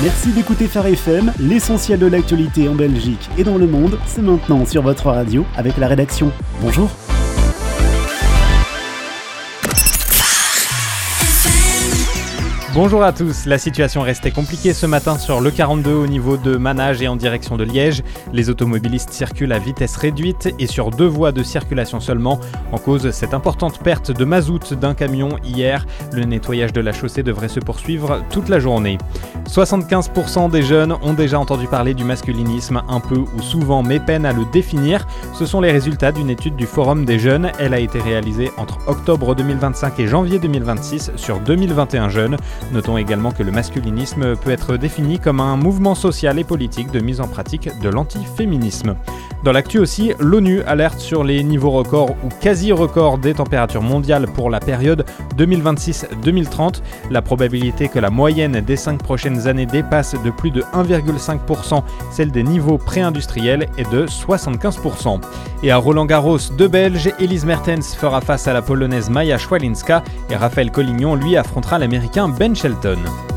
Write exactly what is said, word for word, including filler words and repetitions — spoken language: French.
Merci d'écouter Phare F M, l'essentiel de l'actualité en Belgique et dans le monde, c'est maintenant sur votre radio avec la rédaction. Bonjour. Bonjour à tous, la situation restait compliquée ce matin sur l'E quarante-deux au niveau de Manage et en direction de Liège. Les automobilistes circulent à vitesse réduite et sur deux voies de circulation seulement. En cause, cette importante perte de mazout d'un camion hier. Le nettoyage de la chaussée devrait se poursuivre toute la journée. soixante-quinze pour cent des jeunes ont déjà entendu parler du masculinisme, un peu ou souvent, mais peinent à le définir. Ce sont les résultats d'une étude du Forum des jeunes. Elle a été réalisée entre octobre deux mille vingt-cinq et janvier deux mille vingt-six sur deux mille vingt et un jeunes. Notons également que le masculinisme peut être défini comme un mouvement social et politique de mise en pratique de l'antiféminisme. Dans l'actu aussi, l'ONU alerte sur les niveaux records ou quasi-records des températures mondiales pour la période deux mille vingt-six deux mille trente. La probabilité que la moyenne des cinq prochaines années dépasse de plus de un virgule cinq pour cent celle des niveaux pré-industriels est de soixante-quinze pour cent. Et à Roland-Garros, deux Belges, Elise Mertens fera face à la Polonaise Maja Swialinska et Raphaël Collignon lui affrontera l'Américain Ben Shelton.